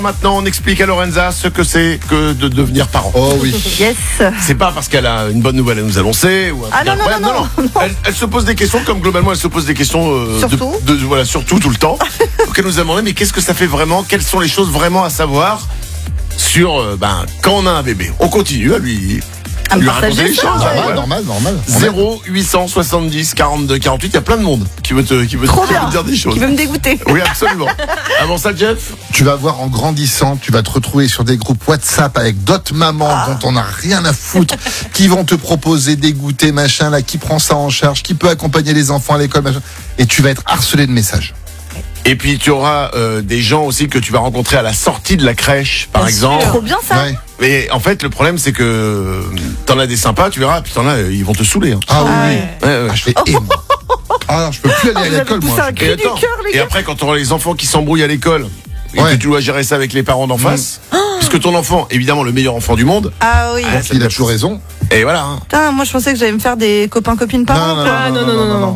Maintenant, on explique à Lorenza ce que c'est que de devenir parent. Oh oui. Yes. C'est pas parce qu'elle a une bonne nouvelle à nous annoncer ou un truc incroyable. Non. Elle se pose des questions, comme globalement elle se pose des questions Surtout. voilà, surtout tout le temps. Donc elle nous a demandé mais qu'est-ce que ça fait vraiment, quelles sont les choses vraiment à savoir sur quand on a un bébé. On continue à lui raconter les choses. Normal. 0870 42 48, il y a plein de monde qui veut te dire des choses. Qui veut me dégoûter. Oui, absolument. Avant ça, Jeff, Tu vas voir en grandissant, tu vas te retrouver sur des groupes WhatsApp avec d'autres mamans dont on n'a rien à foutre, qui vont te proposer des goûters, machin, là, qui prend ça en charge, qui peut accompagner les enfants à l'école, machin. Et tu vas être harcelé de messages. et puis tu auras des gens aussi que tu vas rencontrer à la sortie de la crèche, par exemple. Trop bien ça. Ouais. Mais en fait, le problème, c'est que t'en as des sympas, tu verras, puis t'en as, ils vont te saouler. Hein. Ah oui. Ouais. Je fais Ah non, je peux plus aller à l'école, moi. Un cri du cœur, les Et gars. après, quand tu auras les enfants qui s'embrouillent à l'école, et Ouais. que tu dois gérer ça avec les parents d'en face, puisque ton enfant, évidemment, le meilleur enfant du monde, Ah oui. Donc, il a toujours raison. et voilà. Hein. Putain, moi je pensais que j'allais me faire des copains-copines parents. Non.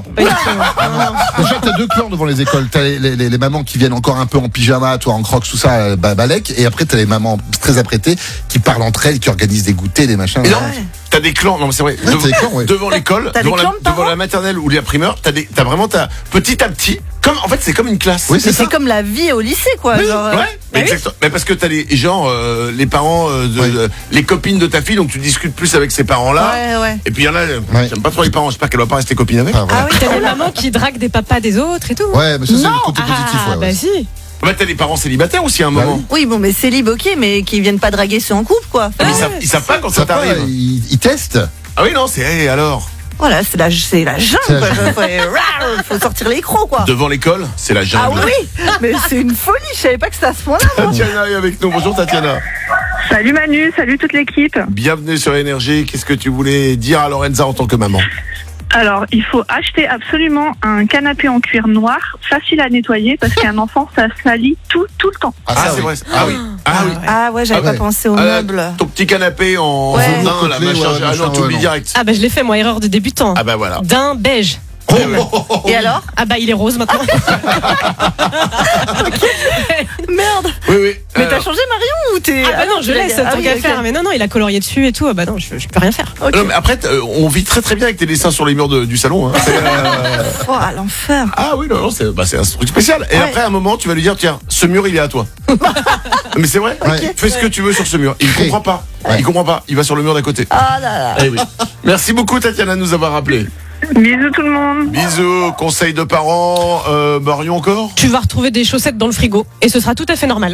Déjà, t'as deux clans devant les écoles. T'as les mamans qui viennent encore un peu en pyjama, toi en crocs, tout ça, balèque. Et après, t'as les mamans très apprêtées qui parlent entre elles, qui organisent des goûters, des machins. Et non, t'as des clans, non mais c'est vrai, Ouais, t'as des clans, ouais. devant l'école, T'as des clans de devant parents la maternelle ou la primaire, t'as petit à petit, comme en fait c'est comme une classe. Oui, Mais c'est ça. c'est comme la vie au lycée, quoi. Oui, Genre, ouais, mais exactement. Mais parce que t'as les les parents les copines de ta fille, donc tu discutes plus avec ces parents-là. Ouais. Et puis il y en a, Ouais. j'aime pas trop les parents, j'espère qu'elle va pas rester copine avec. Ah, voilà. Ah oui, t'as des mamans qui draguent des papas des autres et tout. Ouais, mais ça, c'est Non. le côté positif. Ah, Ouais. bah si. Bah t'as des parents célibataires aussi à un Bah moment. Oui, bon, mais célib, ok, mais qui viennent pas draguer ceux en couple, quoi. Mais ils savent pas quand ça t'arrive. Ils testent. Ah oui non, c'est hey, alors. Voilà, c'est la jungle, C'est la quoi. Faut sortir les crocs, quoi. Devant l'école, c'est la Ah jungle. oui, mais c'est une folie, je savais pas que c'était à ce point-là. moi. Tatiana est avec nous. Bonjour Tatiana. Salut Manu, salut toute l'équipe. Bienvenue sur Énergie. Qu'est-ce que tu voulais dire à Lorenza en tant que maman? Alors, il faut acheter absolument un canapé en cuir noir, facile à nettoyer, parce qu'un enfant, ça salit tout le temps. Ah, ça, c'est oui. vrai. Ah oui. Ah oui. Ah ouais, j'avais Ah ouais. pas pensé aux Ah, meubles. ton petit canapé en Ouais. venin, là, Côtelé, machin. ouais, Ah non, machin, t'oublies ouais, direct. Ah bah je l'ai fait moi, erreur de débutant. Ah bah voilà. D'un beige. Et alors? Ah bah il est rose maintenant. Merde. Oui. Mais t'as changé Marion ou t'es... Ah bah non, je laisse tant qu'à ok. faire. Mais non, il a colorié dessus et tout. Ah bah non, je peux rien faire. Ok. Non, mais après, on vit très très bien avec tes dessins sur les murs du salon. Hein. Oh, l'enfer. Ah oui, non, c'est un truc spécial. Et Ouais. après, à un moment, tu vas lui dire, tiens, ce mur, il est à toi. Mais c'est vrai. Ouais. Fais ce que tu veux sur ce mur. Il comprend pas. Ouais. Il comprend pas. Il va sur le mur d'à côté. Ah là là. Eh oui. Merci beaucoup, Tatiana, de nous avoir rappelé. Bisous tout le monde. Bisous, conseils de parents. Marion encore? Tu vas retrouver des chaussettes dans le frigo et ce sera tout à fait normal.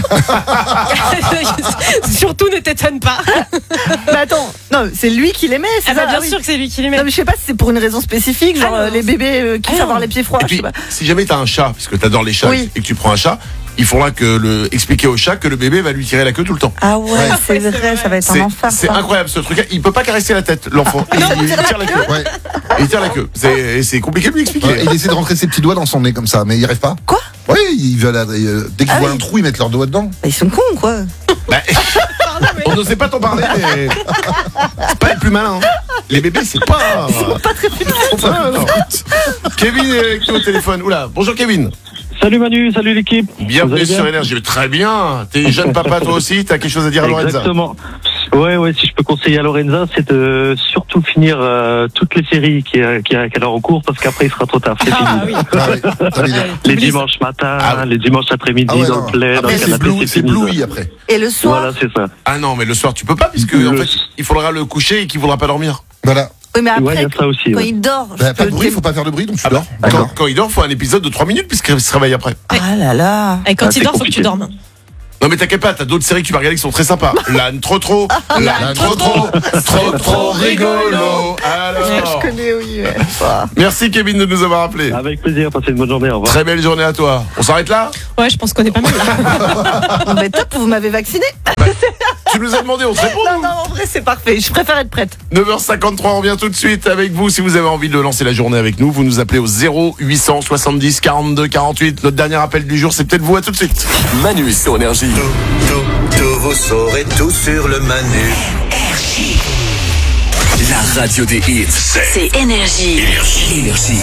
Surtout ne t'étonne pas. Mais attends, non, c'est lui qui les met, c'est Ah bah ça? bien oui. sûr que c'est lui qui les met. Non mais je sais pas si c'est pour une raison spécifique, genre Ah non. les bébés qui Ah savent non. avoir les pieds froids, Et je puis, sais pas. si jamais t'as un chat, parce que t'adores les chats Oui. et que tu prends un chat, il faudra expliquer au chat que le bébé va lui tirer la queue tout le temps. Ah ouais, c'est Ouais, c'est vrai, vrai. ça va être un enfer. C'est ça. incroyable ce truc-là. Il peut pas caresser la tête, l'enfant. Il tire la queue. Ouais. Il tire la queue. C'est compliqué de lui expliquer. Ouais, il essaie de rentrer ses petits doigts dans son nez comme ça, mais il n'y arrive pas. Quoi? Oui, ils veulent, dès qu'ils Ah voient oui. un trou, ils mettent leurs doigts dedans. Bah, ils sont cons, quoi. Bah, on n'osait pas t'en parler, mais c'est pas les plus malins. Hein. Les bébés, c'est pas. Ils sont pas très Kevin est avec nous au téléphone. Oula, bonjour Kevin. Salut Manu, salut l'équipe. Vous Bienvenue allez bien sur Énergie. Très bien. T'es jeune papa toi aussi. T'as quelque chose à dire à Lorenza? Exactement. Ouais, si je peux conseiller à Lorenza, c'est de surtout finir toutes les séries qu'elle a en cours, parce qu'après il sera trop tard. C'est Ah fini. oui. Ah ouais, ça m'énerve. Les dimanches matins, Ah ouais. les dimanches après-midi, Ah ouais, dans non. le plaid, dans Après, le c'est canapé, blue, c'est c'est fini. blouilli après. Et le soir. Voilà, c'est ça. Ah non, mais le soir tu peux pas puisque en fait il faudra le coucher et qu'il voudra pas dormir. Voilà. Oui, mais Ouais, il y après, a ça aussi. quand Ouais. il dort, Bah, pas de bruit, faut pas faire de bruit, donc tu Ah dors. bah, D'accord. quand il dort, faut un épisode de 3 minutes puisqu'il se réveille après. Ah là là. Et quand Ah, il c'est dort, faut que compliqué. tu dormes. Non mais t'inquiète pas, t'as d'autres séries que tu vas regarder qui sont très sympas. L'âne trop l'âne trop rigolo. Alors, connais, oui. Ouais. merci Kevin de nous avoir appelé. Avec plaisir, passez une bonne journée, au revoir. Très belle journée à toi. On s'arrête là? Ouais, je pense qu'on est pas mal là. Bon, bah, top, vous m'avez vacciné. Tu nous as demandé, on te répond. Non, non, en vrai, c'est parfait. Je préfère être prête. 9h53, on revient tout de suite avec vous. Si vous avez envie de lancer la journée avec nous, vous nous appelez au 0870 42 48. Notre dernier appel du jour, c'est peut-être vous. À tout de suite. Manu sur Énergie. Tout, vous saurez tout sur le Manu. La radio des hits. C'est Énergie. Énergie.